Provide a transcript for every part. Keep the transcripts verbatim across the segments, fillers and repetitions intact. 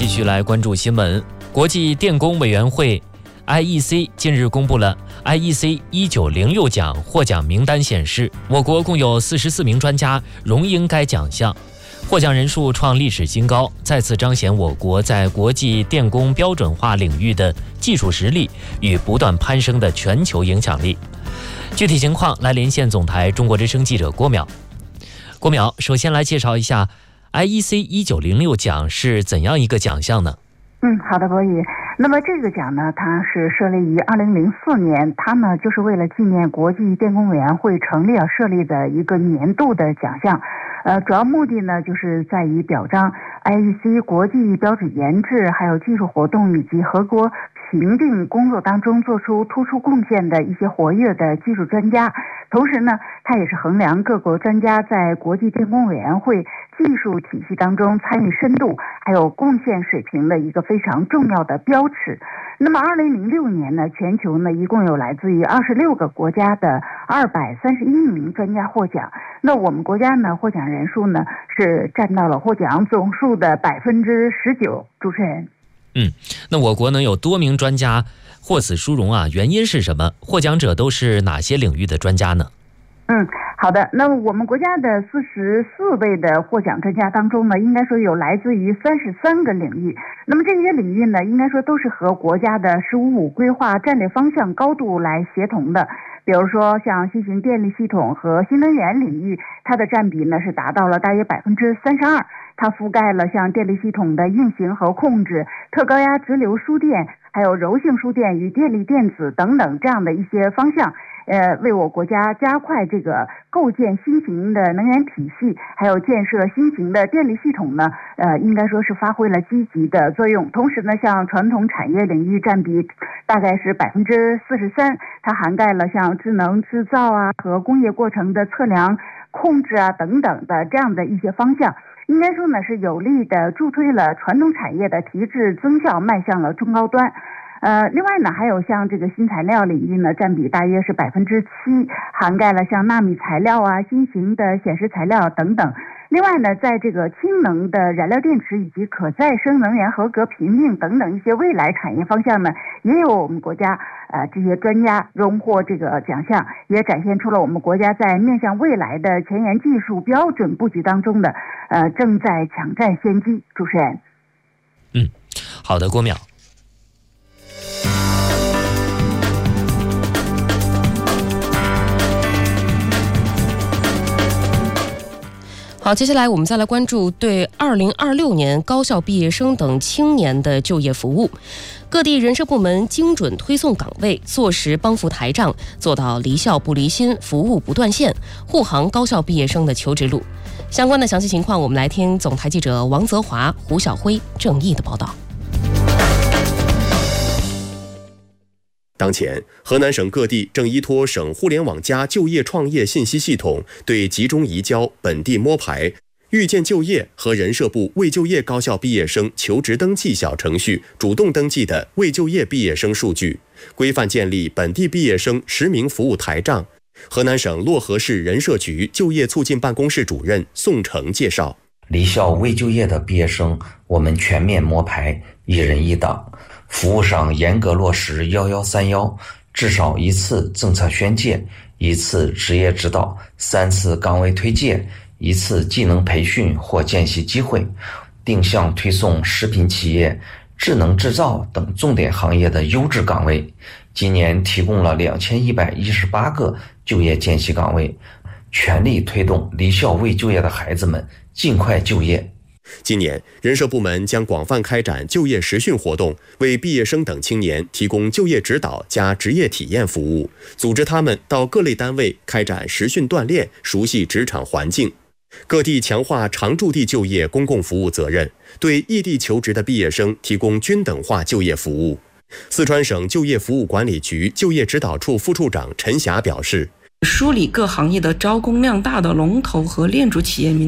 继续来关注新闻。国际电工委员会 I E C 近日公布了 I E C 一九零六奖获奖名单，显示我国共有四十四名专家荣膺该奖项，获奖人数创历史新高，再次彰显我国在国际电工标准化领域的技术实力与不断攀升的全球影响力。具体情况来连线总台中国之声记者郭淼。郭淼，首先来介绍一下 I E C 一九零六奖是怎样一个奖项呢？ 嗯，好的，博宇。那么这个奖呢，它是设立于二零零四年，它呢就是为了纪念国际电工委员会成立而设立的一个年度的奖项。呃，主要目的呢就是在于表彰 I E C 国际标准研制、还有技术活动以及合国评定工作当中做出突出贡献的一些活跃的技术专家。同时呢，它也是衡量各国专家在国际电工委员会技术体系当中参与深度还有贡献水平的一个非常重要的标尺。那么二零零六年呢，全球呢一共有来自于二十六个国家的二百三十一名专家获奖。那我们国家呢获奖人数呢是占到了获奖总数的百分之十九。主持人。 嗯，那我国能有多名专家获此殊荣啊，原因是什么？获奖者都是哪些领域的专家呢？ 嗯，好的。那么我们国家的四十四位的获奖专家当中呢，应该说有来自于三十三个领域。那么这些领域呢，应该说都是和国家的“十五五”规划战略方向高度来协同的。比如说像新型电力系统和新能源领域，它的占比呢是达到了大约百分之三十二。它覆盖了像电力系统的运行和控制、特高压直流输电、还有柔性输电与电力电子等等这样的一些方向，呃，为我国家加快这个构建新型的能源体系，还有建设新型的电力系统呢，呃，应该说是发挥了积极的作用。同时呢，像传统产业领域占比大概是百分之四十三，它涵盖了像智能制造啊和工业过程的测量、控制啊等等的这样的一些方向。应该说呢，是有力的助推了传统产业的提质增效迈向了中高端。呃，另外呢，还有像这个新材料领域呢，占比大约是百分之七，涵盖了像纳米材料啊、新型的显示材料等等。另外呢，在这个氢能的燃料电池以及可再生能源合格评定等等一些未来产业方向呢，也有我们国家呃这些专家荣获这个奖项，也展现出了我们国家在面向未来的前沿技术标准布局当中的呃正在抢占先机。主持人。 嗯，好的，郭淼。 好，接下来我们再来关注对二零二六年高校毕业生等青年的就业服务。各地人社部门精准推送岗位，坐实帮扶台账，做到离校不离心，服务不断线，护航高校毕业生的求职路。相关的详细情况，我们来听总台记者王泽华、胡晓辉、郑毅的报道。 当前，河南省各地正依托省互联网加就业创业信息系统，对集中移交、本地摸排、预见就业和人社部未就业高校毕业生求职登记小程序主动登记的未就业毕业生数据，规范建立本地毕业生实名服务台账。河南省漯河市人社局就业促进办公室主任宋成介绍， 离校未就业的毕业生，我们全面摸排，一人一档。服务上严格落实幺幺三幺，至少一次政策宣介，一次职业指导，三次岗位推介，一次技能培训或见习机会，定向推送食品企业、智能制造等重点行业的优质岗位。今年提供了两千一百一十八个就业见习岗位，全力推动离校未就业的孩子们尽快就业。 今年，人社部门将广泛开展就业实训活动，为毕业生等青年提供就业指导加职业体验服务，组织他们到各类单位开展实训锻炼，熟悉职场环境。各地强化常驻地就业公共服务责任，对异地求职的毕业生提供均等化就业服务。四川省就业服务管理局就业指导处副处长陈霞表示， 梳理各行业的招工量大的龙头和链主企业名单，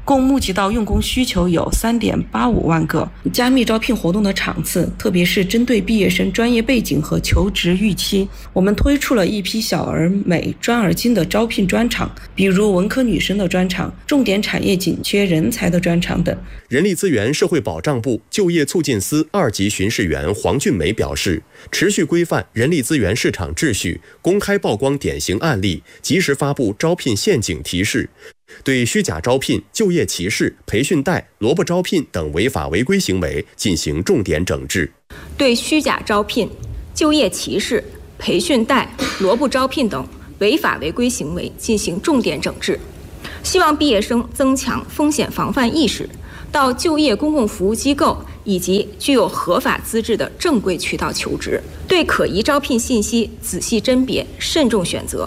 共募集到用工需求有 三点八五万个。加密招聘活动的场次，特别是针对毕业生专业背景和求职预期，我们推出了一批小而美、专而精的招聘专场，比如文科女生的专场、重点产业紧缺人才的专场等。 人力资源社会保障部就业促进司二级巡视员黄俊梅表示，持续规范人力资源市场秩序，公开曝光典型案例，及时发布招聘陷阱提示，对虚假招聘、就业歧视、培训贷、萝卜招聘等违法违规行为进行重点整治。 对虚假招聘、就业歧视、培训贷、萝卜招聘等违法违规行为进行重点整治，希望毕业生增强风险防范意识，到就业公共服务机构以及具有合法资质的正规渠道求职，对可疑招聘信息仔细甄别，慎重选择。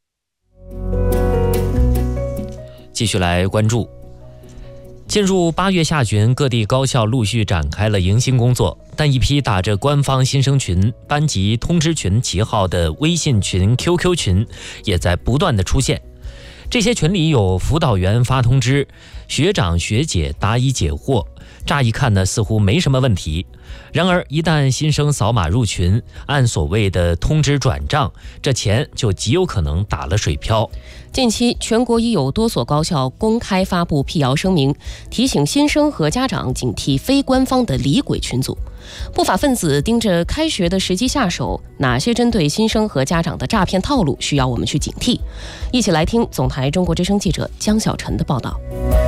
继续来关注，进入八月下旬，各地高校陆续展开了迎新工作，但一批打着官方新生群、班级通知群旗号的微信群、Q Q 群也在不断的出现。这些群里有辅导员发通知，学长学姐答疑解惑，乍一看呢似乎没什么问题。然而一旦新生扫码入群，按所谓的通知转账，这钱就极有可能打了水漂。 近期全国已有多所高校公开发布辟谣声明，提醒新生和家长警惕非官方的李鬼群组。不法分子盯着开学的时机下手，哪些针对新生和家长的诈骗套路需要我们去警惕？一起来听总台中国之声记者江小晨的报道。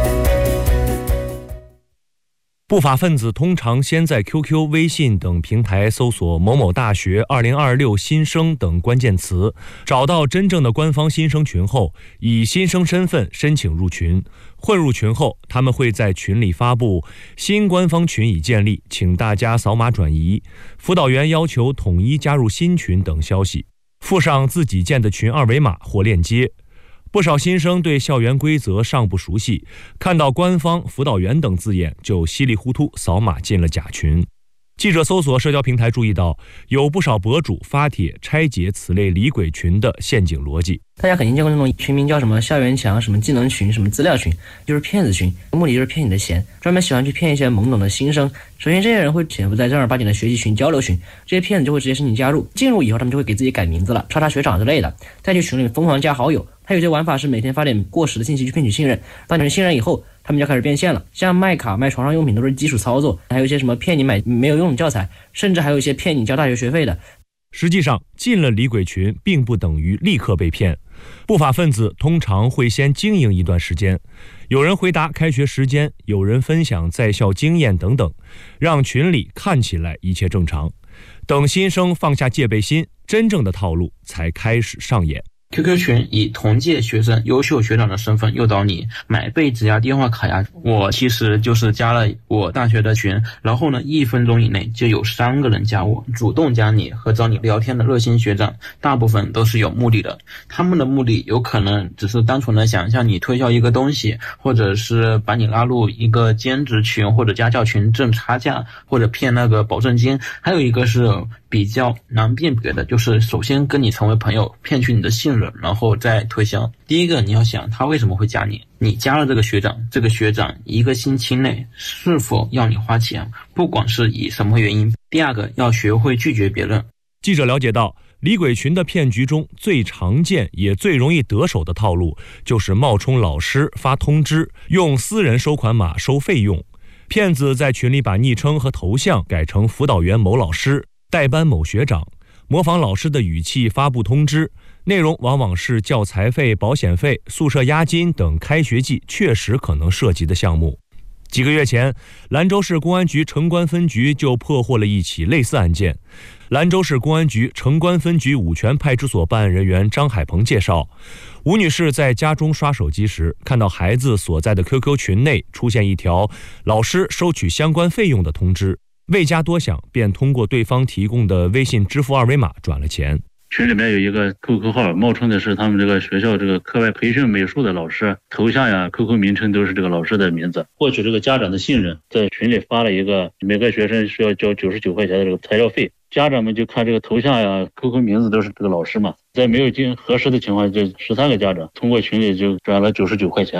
不法分子通常先在 Q Q、微信等平台搜索某某大学二零二六新生等关键词，找到真正的官方新生群后，以新生身份申请入群。混入群后，他们会在群里发布新官方群已建立，请大家扫码转移，辅导员要求统一加入新群等消息，附上自己建的群二维码或链接。不少新生对校园规则尚不熟悉，看到官方、辅导员等字眼就稀里糊涂扫码进了假群。记者搜索社交平台注意到，有不少博主发帖拆解此类李鬼群的陷阱逻辑。 大家肯定见过那种群名叫什么校园墙、什么技能群、什么资料群，就是骗子群，目的就是骗你的钱，专门喜欢去骗一些懵懂的新生。首先，这些人会潜伏在正儿八经的学习群、交流群，这些骗子就会直接申请加入。进入以后，他们就会给自己改名字了，叉叉学长之类的，再去群里疯狂加好友。还有些玩法是每天发点过时的信息去骗取信任，当你们信任以后，他们就开始变现了。像卖卡、卖床上用品都是基础操作，还有一些什么骗你买没有用的教材，甚至还有一些骗你交大学学费的。 实际上，进了李鬼群并不等于立刻被骗，不法分子通常会先经营一段时间，有人回答开学时间，有人分享在校经验等等，让群里看起来一切正常。等新生放下戒备心，真正的套路才开始上演。 Q Q 群以同届学生、优秀学长的身份诱导你买被质押电话卡呀。我其实就是加了我大学的群，然后呢，一分钟以内就有三个人加我，主动加你和找你聊天的热心学长，大部分都是有目的的。他们的目的有可能只是单纯的想向你推销一个东西，或者是把你拉入一个兼职群或者家教群挣差价，或者骗那个保证金。还有一个是比较难辨别的，就是首先跟你成为朋友，骗取你的信任，然后再推销。第一个，你要想他为什么会加你，你加了这个学长，这个学长一个星期内是否要你花钱，不管是以什么原因。第二个，要学会拒绝别人。 记者了解到，李鬼群的骗局中最常见也最容易得手的套路，就是冒充老师发通知，用私人收款码收费用。骗子在群里把昵称和头像改成辅导员某老师、代班某学长，模仿老师的语气发布通知，内容往往是教材费、保险费、宿舍押金等开学季确实可能涉及的项目。几个月前，兰州市公安局城关分局就破获了一起类似案件。兰州市公安局城关分局五泉派出所办案人员张海鹏介绍，吴女士在家中刷手机时，看到孩子所在的 Q Q 群内出现一条老师收取相关费用的通知，未加多想，便通过对方提供的微信支付二维码转了钱。 群里面有一个 Q Q 号，冒充的是他们这个学校这个课外培训美术的老师，头像呀 Q Q 名称都是这个老师的名字，获取这个家长的信任，在群里发了一个每个学生需要交九十九块钱的这个材料费，家长们就看这个头像呀 Q Q 名字都是这个老师嘛，在没有经核实的情况下，就十三个家长通过群里就转了九十九块钱。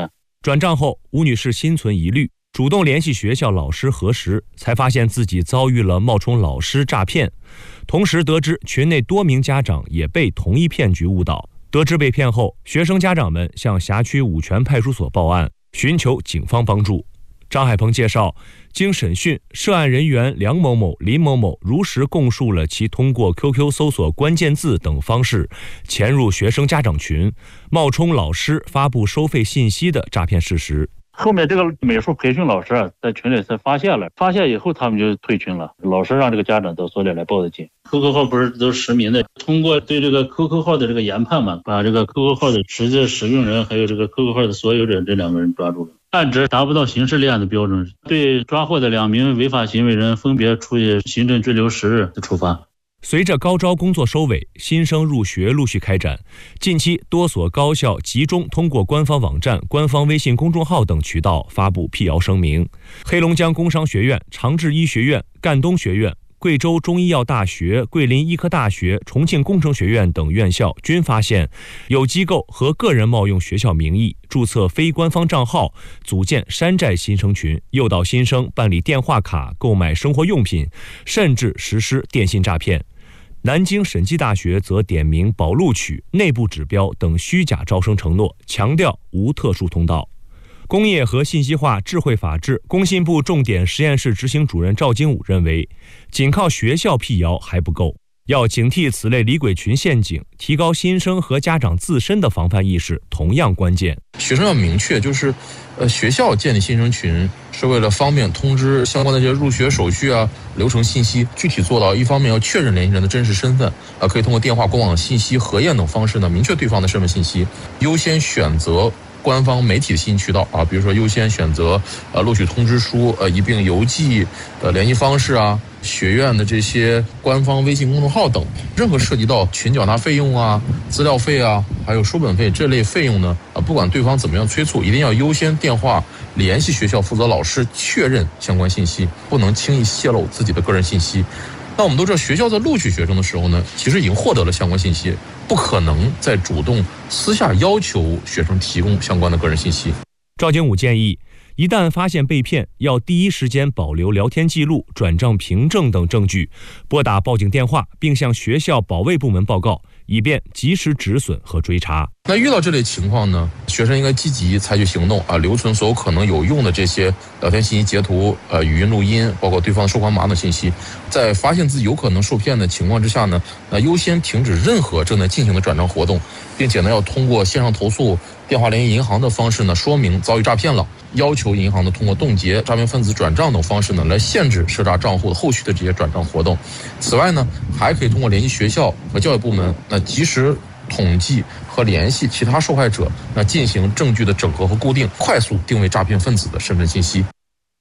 转账后，吴女士心存疑虑，主动联系学校老师核实，才发现自己遭遇了冒充老师诈骗。同时得知群内多名家长也被同一骗局误导。得知被骗后，学生家长们向辖区五权派出所报案，寻求警方帮助。张海鹏介绍，经审讯，涉案人员梁某某、林某某如实供述了其通过 Q Q 搜索关键字等方式潜入学生家长群，冒充老师发布收费信息的诈骗事实。 后面这个美术培训老师啊，在群里才发现了，发现以后他们就退群了。老师让这个家长到所里来报的警。Q Q 号不是都是实名的，通过对这个 Q Q 号的这个研判嘛，把这个 Q Q 号的实际使用人还有这个 Q Q 号的所有者这两个人抓住了。案值达不到刑事立案的标准，对抓获的两名违法行为人分别处以行政拘留十日的处罚。 随着高招工作收尾，新生入学陆续开展。近期，多所高校集中通过官方网站、官方微信公众号等渠道发布辟谣声明。黑龙江工商学院、长治医学院、赣东学院、贵州中医药大学、桂林医科大学、重庆工程学院等院校均发现，有机构和个人冒用学校名义，注册非官方账号，组建山寨新生群，诱导新生办理电话卡、购买生活用品，甚至实施电信诈骗。南京审计大学则点名保录取、内部指标等虚假招生承诺，强调无特殊通道。工业和信息化智慧法治工信部重点实验室执行主任赵金武认为，仅靠学校辟谣还不够，要警惕此类李鬼群陷阱，提高新生和家长自身的防范意识同样关键。 学生要明确，就是呃，学校建立新生群是为了方便通知相关的这些入学手续啊、流程信息，具体做到一方面要确认联系人的真实身份，啊，可以通过电话、官网信息核验等方式呢，明确对方的身份信息，优先选择官方媒体的信息渠道啊，比如说优先选择呃录取通知书、呃一并邮寄的联系方式啊，学院的这些官方微信公众号等。任何涉及到群缴纳费用啊、资料费啊，还有书本费这类费用呢，啊，不管对方怎么样催促，一定要优先电话联系学校负责老师确认相关信息，不能轻易泄露自己的个人信息。那我们都知道，学校在录取学生的时候呢，其实已经获得了相关信息，不可能再主动私下要求学生提供相关的个人信息。 赵金武建议，一旦发现被骗，要第一时间保留聊天记录、转账凭证等证据，拨打报警电话，并向学校保卫部门报告，以便及时止损和追查。 那遇到这类情况呢，学生应该积极采取行动啊，留存所有可能有用的这些聊天信息截图、呃语音录音，包括对方的收款码等信息。在发现自己有可能受骗的情况之下呢，那优先停止任何正在进行的转账活动，并且呢要通过线上投诉、电话联系银行的方式呢说明遭遇诈骗了，要求银行呢通过冻结诈骗分子转账等方式呢来限制涉诈账户的后续的这些转账活动。此外呢，还可以通过联系学校和教育部门，那及时统计和联系其他受害者，那进行证据的整合和固定，快速定位诈骗分子的身份信息。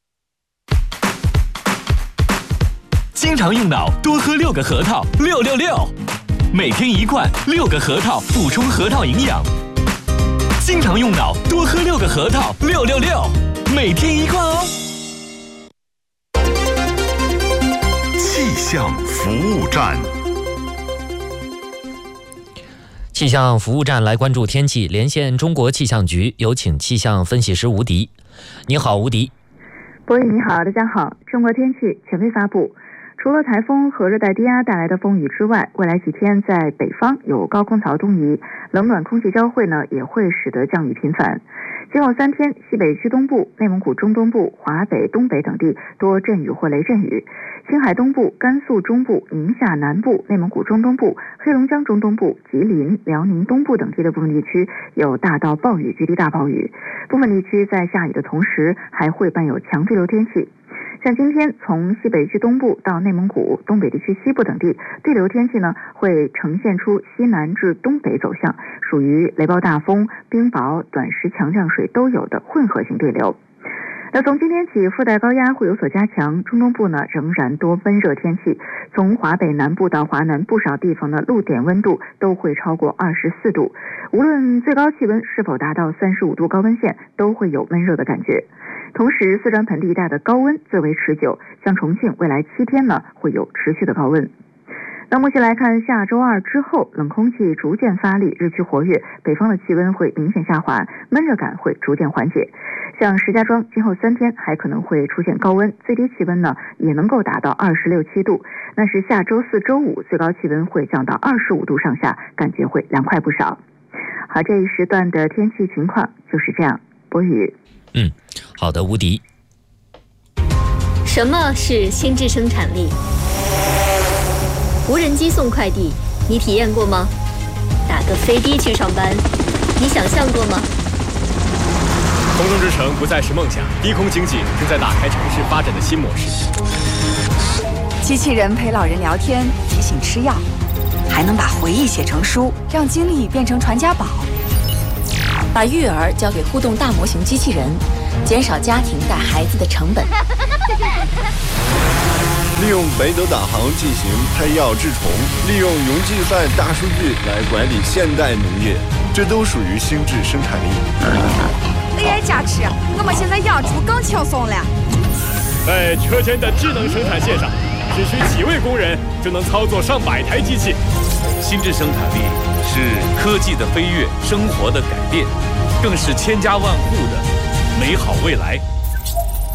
经常用脑，多喝六个核桃，六六六，每天一罐，六个核桃，补充核桃营养。经常用脑，多喝六个核桃，六六六，每天一罐哦。 气象服务站。 气象服务站来关注天气，连线中国气象局，有请气象分析师吴迪。你好，吴迪。 博宇你好，大家好。中国天气权威发布，除了台风和热带低压带来的风雨之外，未来几天在北方有高空槽东移，冷暖空气交汇呢，也会使得降雨频繁。今后三天，西北区东部、内蒙古中东部、华北、东北等地多阵雨或雷阵雨；青海东部、甘肃中部、宁夏南部、内蒙古中东部、黑龙江中东部、吉林、辽宁东部等地的部分地区有大到暴雨局地大暴雨，部分地区在下雨的同时还会伴有强对流天气。像今天从西北区东部到内蒙古、东北地区西部等地，对流天气呢会呈现出西南至东北走向，属于雷暴大风、冰雹、短时强降水都有的混合性对流。那从今天起，副带高压会有所加强，中东部呢仍然多温热天气，从华北南部到华南不少地方的露点温度都会超过二十四度，无论最高气温是否达到三十五度高温线，都会有温热的感觉。同时，四川盆地一带的高温最为持久，像重庆未来七天呢会有持续的高温。 那目前来看，下周二之后，冷空气逐渐发力，日趋活跃，北方的气温会明显下滑，闷热感会逐渐缓解。像石家庄今后三天还可能会出现高温，最低气温呢也能够达到二十六七度。那是下周四周五最高气温会降到二十五度上下，感觉会凉快不少。好，这一时段的天气情况就是这样。播语。 嗯，好的，吴迪。 什么是心智生产力？无人机送快递，你体验过吗？打个飞的去上班，你想象过吗？ 空中之城不再是梦想，低空经济正在打开城市发展的新模式。 机器人陪老人聊天，提醒吃药，还能把回忆写成书，让经历变成传家宝。 把育儿交给互动大模型机器人，减少家庭带孩子的成本。 利用北斗导航进行拍药治虫，利用云计算大数据来管理现代农业，这都属于心智生产力。 哎，佳琪，我们现在养猪更轻松了。 在车间的智能生产线上，只需几位工人就能操作上百台机器。 心智生产力是科技的飞跃，生活的改变，更是千家万户的美好未来。